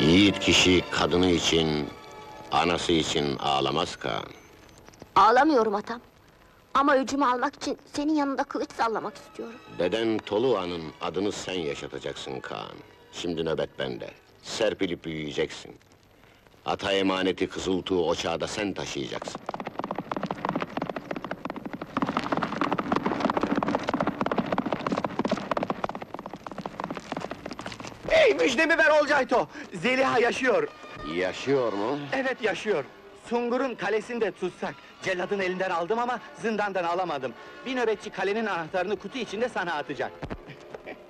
Yiğit kişi kadını için, anası için ağlamaz Kaan. Ağlamıyorum atam. Ama öcümü almak için senin yanında kılıç sallamak istiyorum. Deden Tolua'nın adını sen yaşatacaksın Kaan. Şimdi nöbet bende. Serpilip büyüyeceksin. Ata emaneti Kızıltuğ o çağda sen taşıyacaksın. Hey, müjdemi ver Olcayto! Zeliha yaşıyor! Yaşıyor mu? Evet, yaşıyor! Sungur'un kalesinde tutsak. Celladın elinden aldım ama zindandan alamadım. Bir nöbetçi kalenin anahtarını kutu içinde sana atacak.